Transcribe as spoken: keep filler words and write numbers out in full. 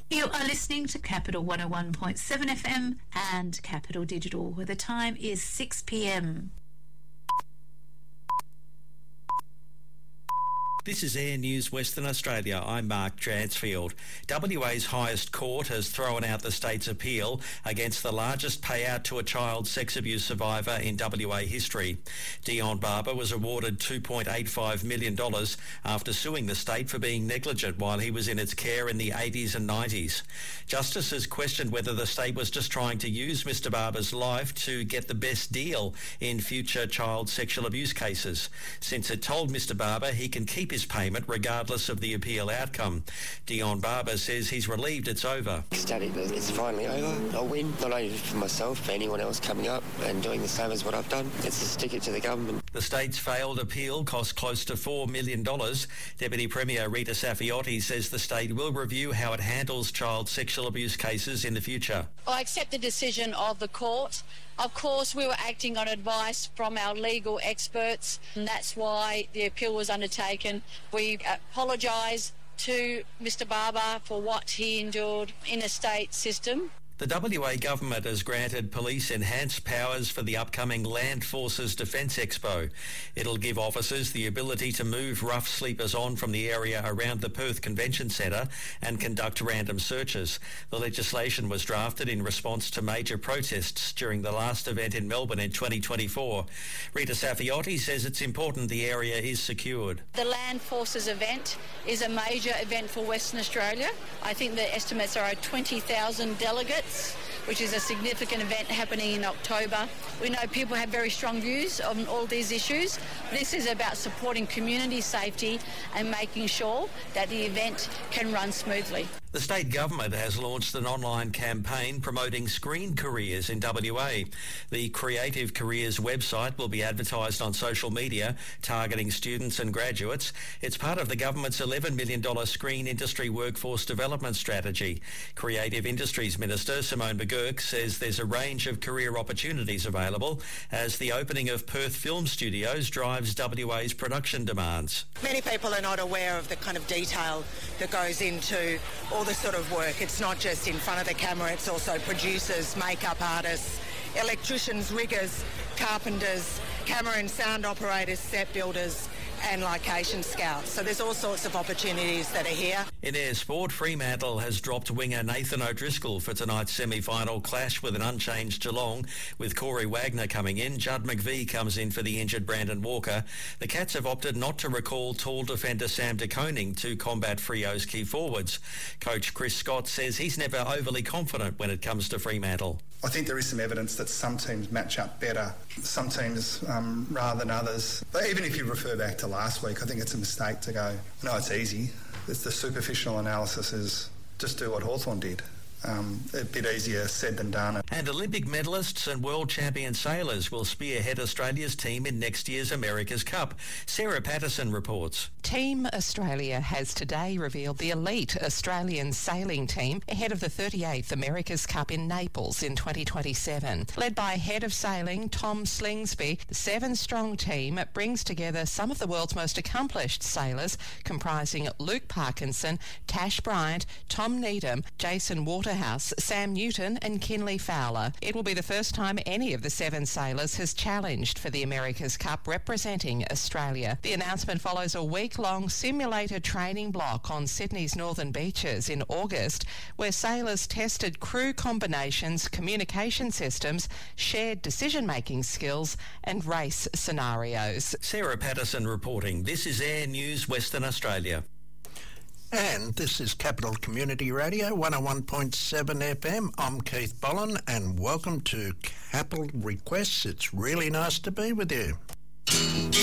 You are listening to Capital one oh one point seven F M and Capital Digital, where the time is six p m. This is Air News Western Australia. I'm Mark Dransfield. W A's highest court has thrown out the state's appeal against the largest payout to a child sex abuse survivor in W A history. Dion Barber was awarded two point eight five million dollars after suing the state for being negligent while he was in its care in the eighties and nineties. Justices questioned whether the state was just trying to use Mister Barber's life to get the best deal in future child sexual abuse cases, since it told Mister Barber he can keep his payment regardless of the appeal outcome. Dion Barber says he's relieved it's over. Ecstatic that it's finally over. I'll win, not only for myself, for anyone else coming up and doing the same as what I've done. It's a stick it to the government. The state's failed appeal cost close to four million dollars. Deputy Premier Rita Saffioti says the state will review how it handles child sexual abuse cases in the future. I accept the decision of the court. Of course, we were acting on advice from our legal experts, and that's why the appeal was undertaken. We apologise to Mister Barber for what he endured in the state system. The W A government has granted police enhanced powers for the upcoming Land Forces Defence Expo. It'll give officers the ability to move rough sleepers on from the area around the Perth Convention Centre and conduct random searches. The legislation was drafted in response to major protests during the last event in Melbourne in twenty twenty-four. Rita Saffioti says it's important the area is secured. The Land Forces event is a major event for Western Australia. I think the estimates are twenty thousand delegates, which is a significant event happening in October. We know people have very strong views on all these issues. This is about supporting community safety and making sure that the event can run smoothly. The state government has launched an online campaign promoting screen careers in W A. The Creative Careers website will be advertised on social media, targeting students and graduates. It's part of the government's eleven million dollars Screen Industry Workforce Development Strategy. Creative Industries Minister Simone McGurk says there's a range of career opportunities available as the opening of Perth Film Studios drives W A's production demands. Many people are not aware of the kind of detail that goes into all the sort of work. It's not just in front of the camera, it's also producers, makeup artists, electricians, riggers, carpenters, camera and sound operators, set builders and location scouts. So there's all sorts of opportunities that are here. In air sport, Fremantle has dropped winger Nathan O'Driscoll for tonight's semi-final clash with an unchanged Geelong. With Corey Wagner coming in, Judd McVie comes in for the injured Brandon Walker. The Cats have opted not to recall tall defender Sam De Koning to combat Freo's key forwards. Coach Chris Scott says he's never overly confident when it comes to Fremantle. I think there is some evidence that some teams match up better, some teams um, rather than others. But even if you refer back to last week, I think it's a mistake to go, no, it's easy. It's the superficial analysis is just do what Hawthorn did. Um, a bit easier said than done. And Olympic medalists and world champion sailors will spearhead Australia's team in next year's America's Cup. Sarah Patterson reports. Team Australia has today revealed the elite Australian sailing team ahead of the thirty-eighth America's Cup in Naples in twenty twenty-seven. Led by head of sailing Tom Slingsby, the seven-strong team brings together some of the world's most accomplished sailors, comprising Luke Parkinson, Tash Bryant, Tom Needham, Jason Waterhouse, Sam Newton and Kinley Fowler. It will be the first time any of the seven sailors has challenged for the America's Cup representing Australia. The announcement follows a week-long simulated training block on Sydney's northern beaches in August, where sailors tested crew combinations, communication systems, shared decision-making skills and race scenarios. Sarah Patterson reporting. This is Air News Western Australia. And this is Capital Community Radio, one oh one point seven F M. I'm Keith Bollen, and welcome to Capital Requests. It's really nice to be with you.